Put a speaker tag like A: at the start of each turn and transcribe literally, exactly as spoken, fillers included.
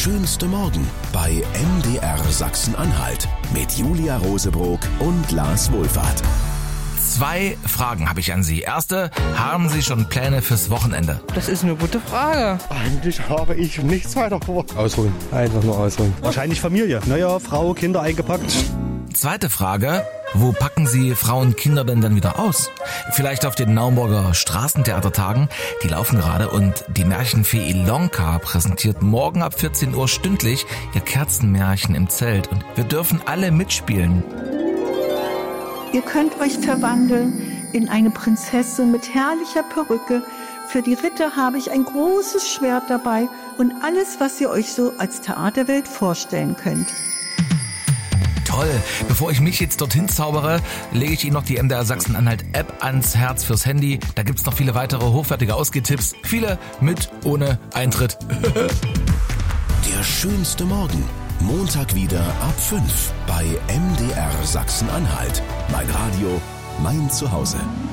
A: schönste Morgen bei M D R Sachsen-Anhalt mit Julia Rosebrock und Lars Wohlfahrt.
B: Zwei Fragen habe ich an Sie. Erste, haben Sie schon Pläne fürs Wochenende?
C: Das ist eine gute Frage.
D: Eigentlich habe ich nichts weiter vor.
E: Ausruhen, einfach nur ausruhen.
D: Wahrscheinlich Familie. Naja, Frau, Kinder eingepackt.
B: Zweite Frage, wo packen Sie Frauen und Kinder denn dann wieder aus? Vielleicht auf den Naumburger Straßentheatertagen, die laufen gerade, und die Märchenfee Ilonka präsentiert morgen ab vierzehn Uhr stündlich ihr Kerzenmärchen im Zelt und wir dürfen alle mitspielen.
F: Ihr könnt euch verwandeln in eine Prinzessin mit herrlicher Perücke. Für die Ritter habe ich ein großes Schwert dabei und alles, was ihr euch so als Theaterwelt vorstellen könnt.
B: Toll. Bevor ich mich jetzt dorthin zaubere, lege ich Ihnen noch die M D R Sachsen-Anhalt-App ans Herz fürs Handy. Da gibt's noch viele weitere hochwertige Ausgehtipps. Viele mit, ohne Eintritt.
A: Der schönste Morgen. Montag wieder ab fünf bei M D R Sachsen-Anhalt. Mein Radio, mein Zuhause.